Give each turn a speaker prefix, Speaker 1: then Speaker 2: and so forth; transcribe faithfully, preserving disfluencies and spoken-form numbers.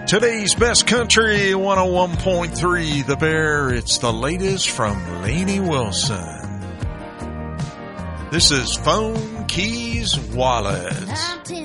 Speaker 1: Today's Best Country one oh one point three The Bear. It's the latest from Lainey Wilson. This is Phone Keys Wallets.